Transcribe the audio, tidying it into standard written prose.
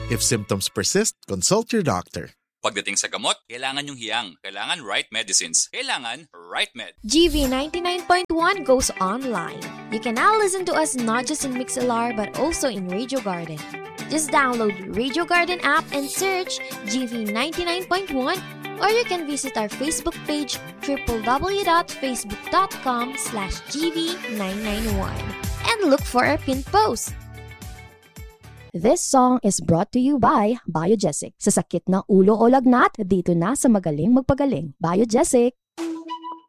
If symptoms persist, consult your doctor. Pagdating sa gamot, kailangan yung hiyang. Kailangan right medicines. Kailangan right med. GV 99.1 goes online. You can now listen to us not just in Mixlr but also in Radio Garden. Just download Radio Garden app and search GV 99.1, or you can visit our Facebook page www.facebook.com/GV991 and look for our pinned post. This song is brought to you by Biogesic. Sa sakit ng ulo o lagnat, dito na sa Magaling Magpagaling. Biogesic!